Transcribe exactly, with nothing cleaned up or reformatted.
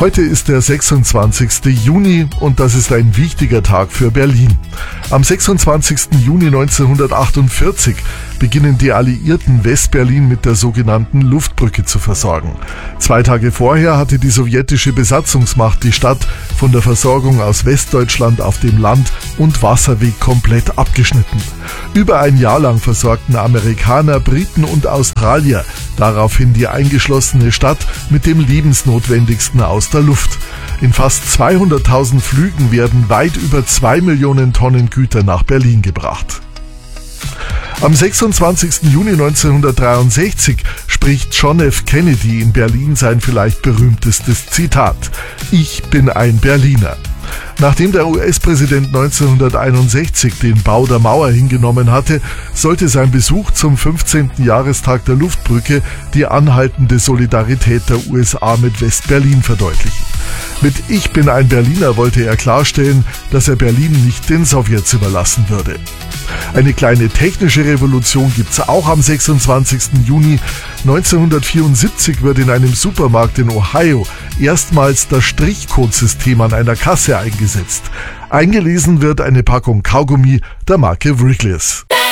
Heute ist der sechsundzwanzigste Juni und das ist ein wichtiger Tag für Berlin. Am sechsundzwanzigsten Juni neunzehnhundertachtundvierzig beginnen die Alliierten West-Berlin mit der sogenannten Luftbrücke zu versorgen. Zwei Tage vorher hatte die sowjetische Besatzungsmacht die Stadt von der Versorgung aus Westdeutschland auf dem Land- und Wasserweg komplett abgeschnitten. Über ein Jahr lang versorgten Amerikaner, Briten und Australier daraufhin die eingeschlossene Stadt mit dem Lebensnotwendigsten aus der Luft. In fast zweihunderttausend Flügen werden weit über zwei Millionen Tonnen Güter nach Berlin gebracht. Am sechsundzwanzigsten Juni neunzehnhundertdreiundsechzig spricht John F. Kennedy in Berlin sein vielleicht berühmtestes Zitat: Ich bin ein Berliner. Nachdem der U S-Präsident neunzehnhunderteinundsechzig den Bau der Mauer hingenommen hatte, sollte sein Besuch zum fünfzehnten Jahrestag der Luftbrücke die anhaltende Solidarität der U S A mit West-Berlin verdeutlichen. Mit Ich bin ein Berliner wollte er klarstellen, dass er Berlin nicht den Sowjets überlassen würde. Eine kleine technische Revolution gibt's auch am sechsundzwanzigsten Juni. neunzehnhundertvierundsiebzig wird in einem Supermarkt in Ohio erstmals das Strichcode-System an einer Kasse eingesetzt. Eingelesen wird eine Packung Kaugummi der Marke Wrigley's.